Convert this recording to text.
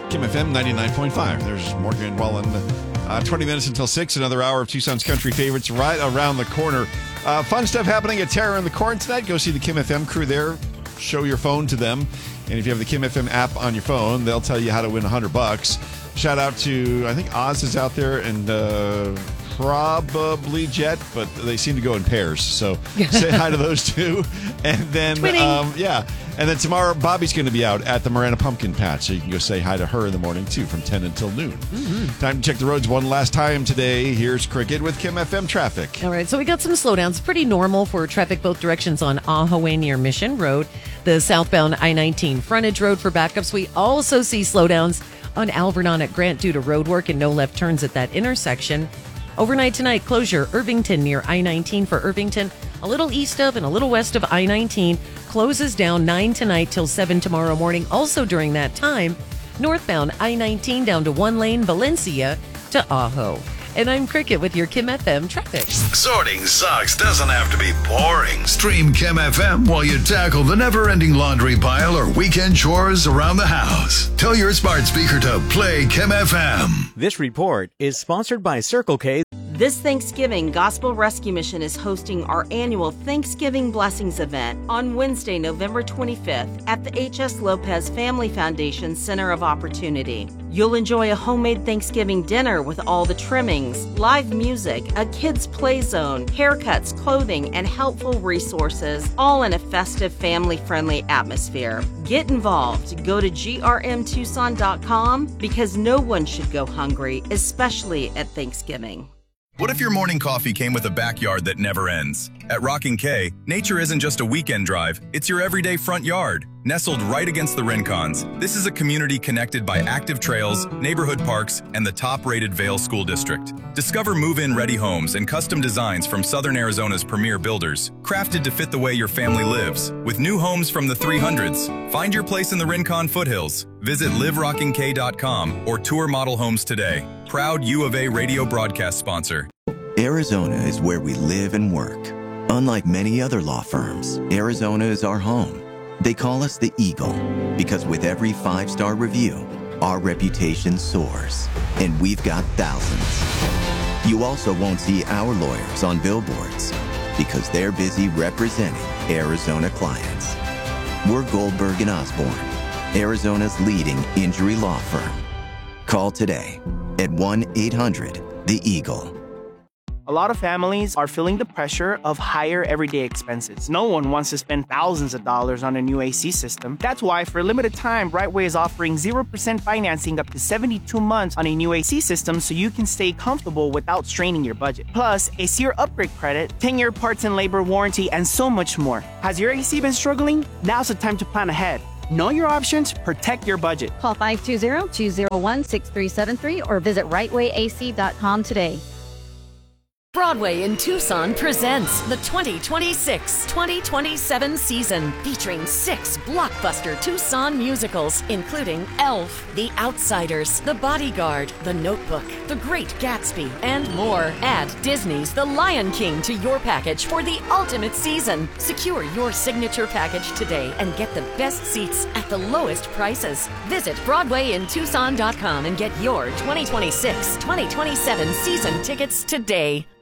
Kim FM 99.5. There's Morgan Wallen. 20 minutes until 6. Another hour of Tucson's country favorites right around the corner. Fun stuff happening at Terror in the Court tonight. Go see the Kim FM crew there. Show your phone to them. And if you have the Kim FM app on your phone, they'll tell you how to win $100. Shout out to, I think Oz is out there and probably Jet, but they seem to go in pairs. So say hi to those two. And then, And then tomorrow, Bobby's going to be out at the Marana Pumpkin Patch, so you can go say hi to her in the morning, too, from 10 until noon. Mm-hmm. Time to check the roads one last time today. Here's Cricket with Kim FM traffic. All right, so we got some slowdowns. Pretty normal for traffic both directions on Ahaway near Mission Road, the southbound I-19 frontage road for backups. We also see slowdowns on Alvernon at Grant due to road work and no left turns at that intersection. Overnight tonight, closure Irvington near I-19 for Irvington. A little east of and a little west of I-19 closes down 9 tonight till 7 tomorrow morning. Also during that time, northbound I-19 down to 1 lane Valencia to Ajo. And I'm Cricket with your Kim FM traffic. Sorting socks doesn't have to be boring. Stream Kim FM while you tackle the never-ending laundry pile or weekend chores around the house. Tell your smart speaker to play Kim FM. This report is sponsored by Circle K. This Thanksgiving, Gospel Rescue Mission is hosting our annual Thanksgiving Blessings event on Wednesday, November 25th at the H.S. Lopez Family Foundation Center of Opportunity. You'll enjoy a homemade Thanksgiving dinner with all the trimmings, live music, a kids' play zone, haircuts, clothing, and helpful resources, all in a festive, family-friendly atmosphere. Get involved. Go to grmtucson.com because no one should go hungry, especially at Thanksgiving. What if your morning coffee came with a backyard that never ends? At Rockin' K, nature isn't just a weekend drive, it's your everyday front yard. Nestled right against the Rincons, this is a community connected by active trails, neighborhood parks, and the top-rated Vail School District. Discover move-in ready homes and custom designs from Southern Arizona's premier builders, crafted to fit the way your family lives. With new homes from the 300s, find your place in the Rincon foothills. Visit liverockink.com or tour model homes today. Proud U of A radio broadcast sponsor. Arizona is where we live and work. Unlike many other law firms, Arizona is our home. They call us the Eagle because with every 5-star review, our reputation soars, and we've got thousands. You also won't see our lawyers on billboards because they're busy representing Arizona clients. We're Goldberg and Osborne, Arizona's leading injury law firm. Call today at 1-800-THE-EAGLE. A lot of families are feeling the pressure of higher everyday expenses. No one wants to spend thousands of dollars on a new AC system. That's why for a limited time, Brightway is offering 0% financing up to 72 months on a new AC system so you can stay comfortable without straining your budget. Plus, a SEER upgrade credit, 10-year parts and labor warranty, and so much more. Has your AC been struggling? Now's the time to plan ahead. Know your options, protect your budget. Call 520-201-6373 or visit rightwayac.com today. Broadway in Tucson presents the 2026-2027 season, featuring 6 blockbuster Tucson musicals, including Elf, The Outsiders, The Bodyguard, The Notebook, The Great Gatsby, and more. Add Disney's The Lion King to your package for the ultimate season. Secure your signature package today and get the best seats at the lowest prices. Visit BroadwayInTucson.com and get your 2026-2027 season tickets today.